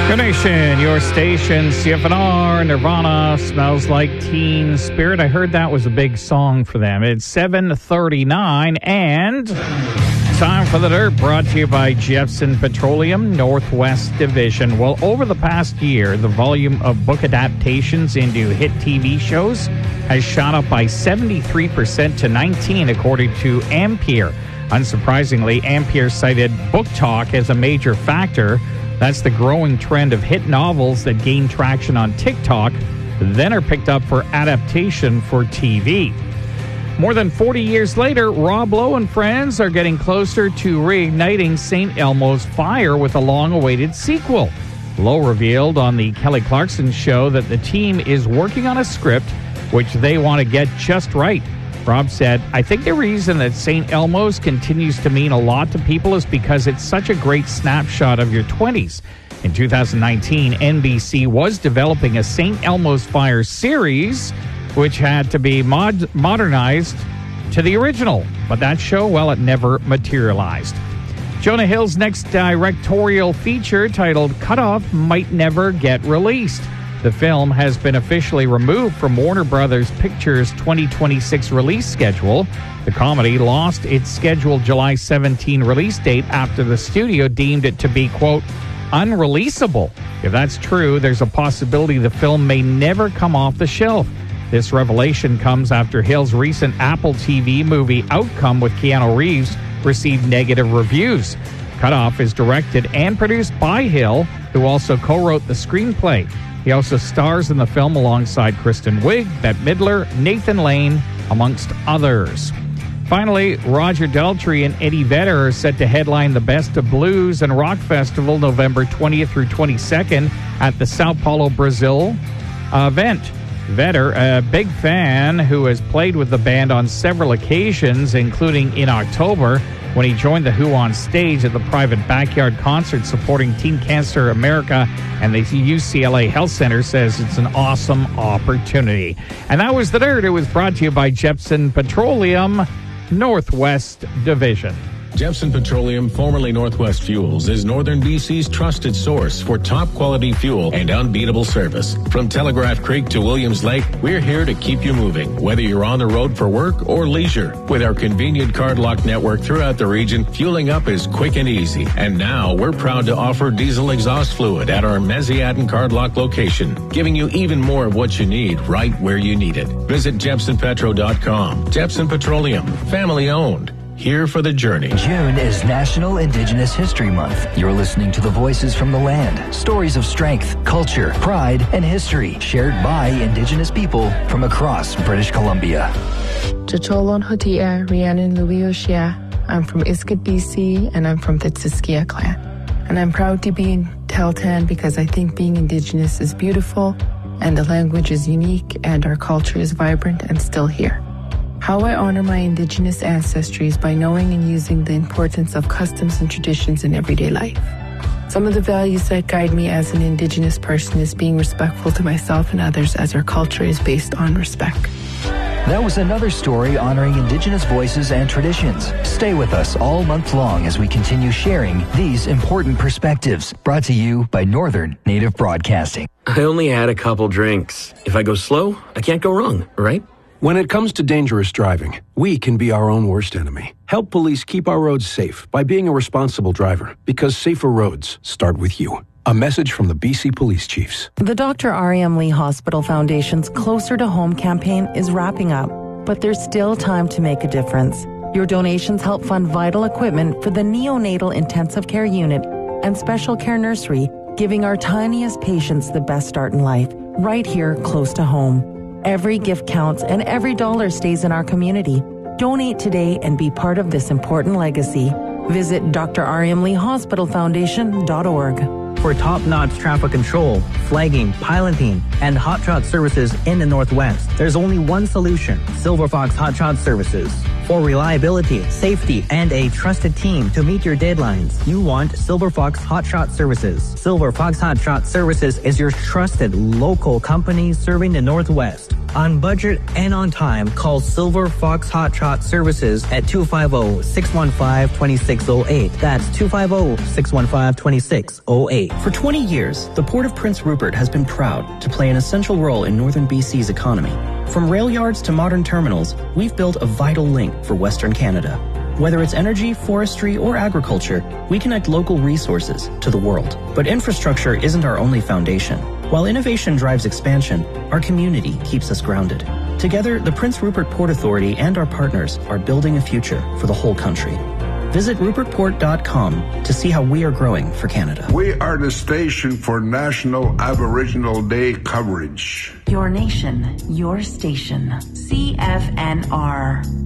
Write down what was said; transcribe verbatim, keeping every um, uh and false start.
Good Nation, your station, C F N R, Nirvana, Smells Like Teen Spirit. I heard that was a big song for them. It's seven thirty-nine, and time for the Dirt, brought to you by Jeffson Petroleum, Northwest Division. Well, over the past year, the volume of book adaptations into hit T V shows has shot up by seventy-three percent to nineteen, according to Ampere. Unsurprisingly, Ampere cited book talk as a major factor. That's the growing trend of hit novels that gain traction on TikTok, then are picked up for adaptation for T V. More than forty years later, Rob Lowe and friends are getting closer to reigniting Saint Elmo's fire with a long-awaited sequel. Lowe revealed on the Kelly Clarkson Show that the team is working on a script which they want to get just right. Rob said, "I think the reason that Saint Elmo's continues to mean a lot to people is because it's such a great snapshot of your twenties. In two thousand nineteen, N B C was developing a Saint Elmo's Fire series, which had to be mod- modernized to the original. But that show, well, it never materialized." Jonah Hill's next directorial feature, titled Cut Off, might never get released. The film has been officially removed from Warner Brothers Pictures' twenty twenty-six release schedule. The comedy lost its scheduled July seventeenth release date after the studio deemed it to be, quote, unreleasable. If that's true, there's a possibility the film may never come off the shelf. This revelation comes after Hill's recent Apple T V movie Outcome with Keanu Reeves received negative reviews. Cut Off is directed and produced by Hill, who also co-wrote the screenplay. He also stars in the film alongside Kristen Wiig, Bette Midler, Nathan Lane, amongst others. Finally, Roger Daltrey and Eddie Vedder are set to headline the Best of Blues and Rock Festival November twentieth through twenty-second at the Sao Paulo, Brazil event. Vedder, a big fan who has played with the band on several occasions, including in October, when he joined The Who on stage at the private backyard concert supporting Teen Cancer America and the U C L A Health Center, says it's an awesome opportunity. And that was The Dirt. It was brought to you by Jeffson Petroleum, Northwest Division. Jeffson Petroleum, formerly Northwest Fuels, is Northern B C's trusted source for top-quality fuel and unbeatable service. From Telegraph Creek to Williams Lake, we're here to keep you moving, whether you're on the road for work or leisure. With our convenient card lock network throughout the region, fueling up is quick and easy. And now, we're proud to offer diesel exhaust fluid at our Meziatin card lock location, giving you even more of what you need right where you need it. Visit Jepson Petro dot com. Jepson Petroleum, family-owned. Here for the journey. June is National Indigenous History Month. You're listening to the voices from the land, stories of strength, culture, pride, and history shared by Indigenous people from across British Columbia. Chacholon Hotia, Rhiannon Louis-Oshia. I'm from Iskut, B C, and I'm from the Tsiskia clan. And I'm proud to be in Tahltan because I think being Indigenous is beautiful, and the language is unique, and our culture is vibrant and still here. How I honor my Indigenous ancestry is by knowing and using the importance of customs and traditions in everyday life. Some of the values that guide me as an Indigenous person is being respectful to myself and others, as our culture is based on respect. That was another story honoring Indigenous voices and traditions. Stay with us all month long as we continue sharing these important perspectives. Brought to you by Northern Native Broadcasting. I only had a couple drinks. If I go slow, I can't go wrong, right? When it comes to dangerous driving, we can be our own worst enemy. Help police keep our roads safe by being a responsible driver, because safer roads start with you. A message from the B C Police Chiefs. The Doctor R E M Lee Hospital Foundation's Closer to Home campaign is wrapping up, but there's still time to make a difference. Your donations help fund vital equipment for the neonatal intensive care unit and special care nursery, giving our tiniest patients the best start in life, right here close to home. Every gift counts and every dollar stays in our community. Donate today and be part of this important legacy. Visit D R E M Lee Hospital Foundation dot org. For top-notch traffic control, flagging, piloting, and hot shot services in the Northwest, there's only one solution: Silver Fox Hot Shot Services. For reliability, safety, and a trusted team to meet your deadlines, you want Silver Fox Hot Shot Services. Silver Fox Hot Shot Services is your trusted local company serving the Northwest. On budget and on time, call Silver Fox Hot Shot Services at two five zero, six one five, two six zero eight. That's two five zero, six one five, two six zero eight. For twenty years, the Port of Prince Rupert has been proud to play an essential role in northern B C's economy. From rail yards to modern terminals, we've built a vital link for Western Canada. Whether it's energy, forestry, or agriculture, we connect local resources to the world. But infrastructure isn't our only foundation. While innovation drives expansion, our community keeps us grounded. Together, the Prince Rupert Port Authority and our partners are building a future for the whole country. Visit rupert port dot com to see how we are growing for Canada. We are the station for National Aboriginal Day coverage. Your nation, your station. C F N R.